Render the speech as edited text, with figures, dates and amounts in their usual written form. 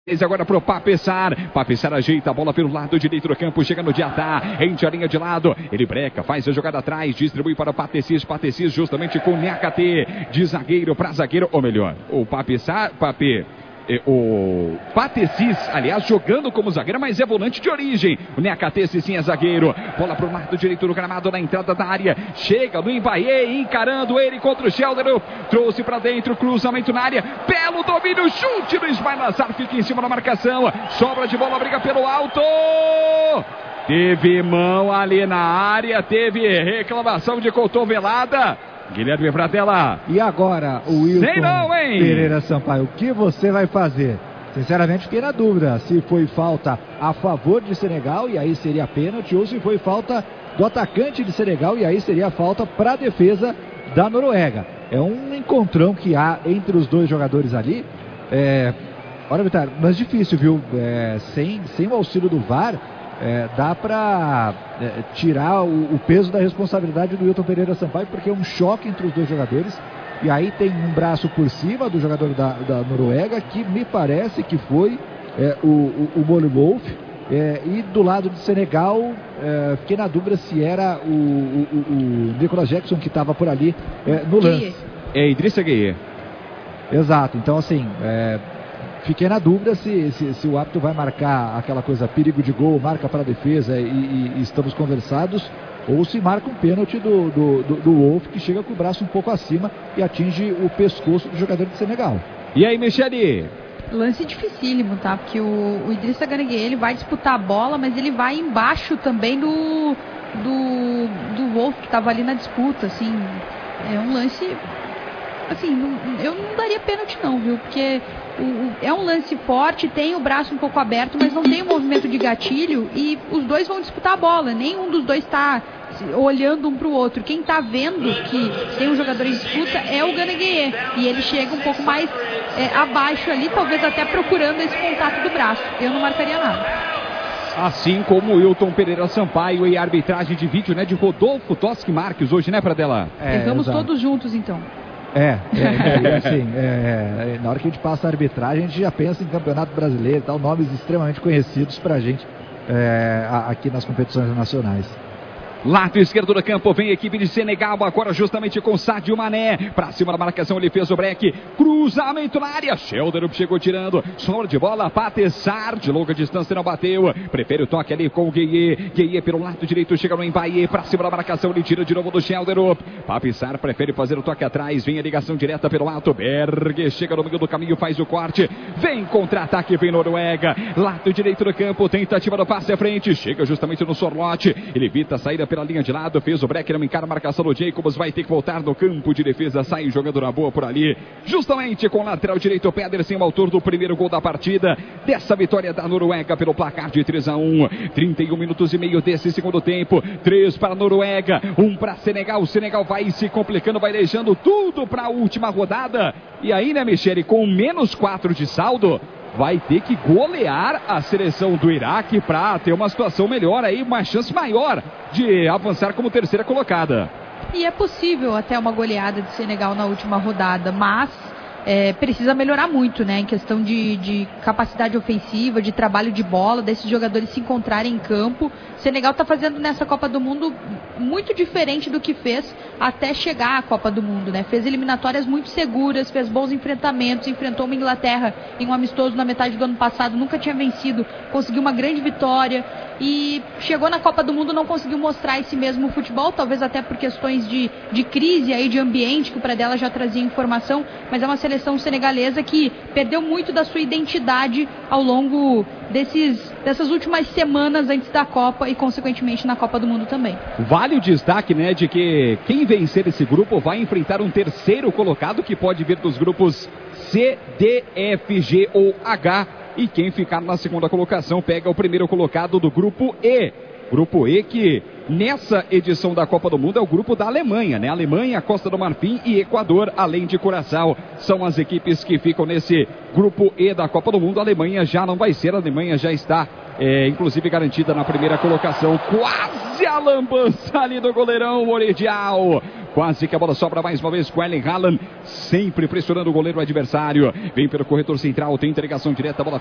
Agora pro Papessar. Papessar ajeita a bola pelo lado direito do campo. Chega no Diatá. Enche a linha de lado. Ele breca, faz a jogada atrás. Distribui para o Patecis. Patecis justamente com o Niakate. De zagueiro para zagueiro. Ou melhor, o Papessar. O Patecis, aliás, jogando como zagueiro, mas é volante de origem. O Niakate, sim, é zagueiro. Bola pro lado direito do gramado, na entrada da área. Chega no Embaê, encarando ele contra o Sheldon. Trouxe pra dentro, cruzamento na área. Belo domínio, chute do Ismael Nazar. Fica em cima da marcação. Sobra de bola, briga pelo alto. Teve mão ali na área. Teve reclamação de cotovelada. Guilherme Pratella. E agora, o Wilton Pereira Sampaio, o que você vai fazer? Sinceramente, fiquei na dúvida se foi falta a favor de Senegal, e aí seria pênalti, ou se foi falta do atacante de Senegal, e aí seria falta para a defesa da Noruega. É um encontrão que há entre os dois jogadores ali. Olha, Vitor, mas difícil, viu? Sem o auxílio do VAR, dá para tirar o peso da responsabilidade do Wilton Pereira Sampaio, porque é um choque entre os dois jogadores. E aí tem um braço por cima do jogador da Noruega, que me parece que foi o Molo Wolf. E do lado de Senegal, fiquei na dúvida se era o Nicolas Jackson que estava por ali no lance. É Idrissa Gueye. Exato, então assim, fiquei na dúvida se o árbitro vai marcar aquela coisa, perigo de gol, marca para a defesa e estamos conversados, ou se marca um pênalti do Wolf, que chega com o braço um pouco acima e atinge o pescoço do jogador de Senegal. E aí, Michele? Lance dificílimo, tá? Porque o Idrissa Gueye, ele vai disputar a bola, mas ele vai embaixo também do Wolf, que estava ali na disputa, assim. É um lance... Assim, eu não daria pênalti não, viu? Porque é um lance forte, tem o braço um pouco aberto, mas não tem o movimento de gatilho e os dois vão disputar a bola. Nenhum dos dois está olhando um para o outro. Quem está vendo que tem um jogador em disputa é o Gueye. E ele chega um pouco mais abaixo ali, talvez até procurando esse contato do braço. Eu não marcaria nada. Assim como o Wilton Pereira Sampaio, e a arbitragem de vídeo, né, de Rodolfo Toschi Marques hoje, né, Pradella? Vamos todos juntos, então. Assim, na hora que a gente passa a arbitragem, a gente já pensa em Campeonato Brasileiro e tal, nomes extremamente conhecidos pra gente aqui nas competições nacionais. Lado esquerdo do campo, vem a equipe de Senegal, agora justamente com Sadio Mané, pra cima da marcação, ele fez o break, cruzamento na área, Sheldon chegou tirando, sobra de bola, Pateçar, de longa distância não bateu, prefere o toque ali com o Gueye pelo lado direito, chega no Embaê, pra cima da marcação, ele tira de novo do Sheldon, Pateçar prefere fazer o toque atrás, vem a ligação direta pelo alto, Berg chega no meio do caminho, faz o corte, vem contra-ataque, vem Noruega, lado direito do campo, tentativa do passe à frente, chega justamente no Sorlote, ele evita a saída pela linha de lado, fez o break, não encara a marcação do Jacobs, vai ter que voltar no campo de defesa, sai jogando na boa por ali, justamente com o lateral direito, Pedersen, o autor do primeiro gol da partida, dessa vitória da Noruega pelo placar de 3-1, 31 minutos e meio desse segundo tempo, 3 para a Noruega, 1 para Senegal, o Senegal vai se complicando, vai deixando tudo para a última rodada, e aí, né, Michele, com -4 de saldo, vai ter que golear a seleção do Iraque para ter uma situação melhor aí, uma chance maior de avançar como terceira colocada. E é possível até uma goleada de Senegal na última rodada, mas precisa melhorar muito, né, em questão de capacidade ofensiva, de trabalho de bola, desses jogadores se encontrarem em campo. Senegal está fazendo nessa Copa do Mundo muito diferente do que fez até chegar à Copa do Mundo, né? Fez eliminatórias muito seguras, fez bons enfrentamentos, enfrentou uma Inglaterra em um amistoso na metade do ano passado, nunca tinha vencido, conseguiu uma grande vitória e chegou na Copa do Mundo, não conseguiu mostrar esse mesmo futebol, talvez até por questões de crise aí, de ambiente, que o Pradella já trazia informação, mas é uma seleção senegalesa que perdeu muito da sua identidade ao longo dessas últimas semanas antes da Copa e, consequentemente, na Copa do Mundo também. Vale o destaque, né, de que quem vencer esse grupo vai enfrentar um terceiro colocado que pode vir dos grupos C, D, F, G ou H, e quem ficar na segunda colocação pega o primeiro colocado do grupo E. Grupo E que nessa edição da Copa do Mundo é o grupo da Alemanha, né? Alemanha, Costa do Marfim e Equador, além de Curaçao, são as equipes que ficam nesse grupo E da Copa do Mundo. A Alemanha já não vai ser, a Alemanha já está inclusive garantida na primeira colocação. Quase a lambança ali do goleirão Oredial. Quase que a bola sobra mais uma vez com Erling Haaland, sempre pressionando o goleiro adversário. Vem pelo corredor central, tem entregação direta, a bola